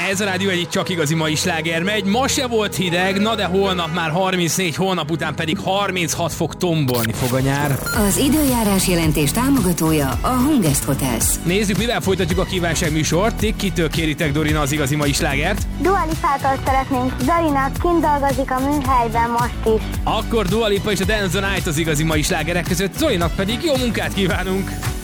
Ez a rádió egyik csak igazi mai sláger megy. Ma se volt hideg, na de holnap már 34, holnap után pedig 36 fok, tombolni fog a nyár. Az időjárás jelentés támogatója a Hungest Hotels. Nézzük, mivel folytatjuk a kívánság műsort. Ti kitől kéritek, Dorina, az igazi mai slágert? Dua Lipától szeretnénk. Zolinak kint dolgozik a műhelyben most is. Akkor Dua Lipa és a Dance the Night az igazi mai slágerek között, Zolinak pedig jó munkát kívánunk!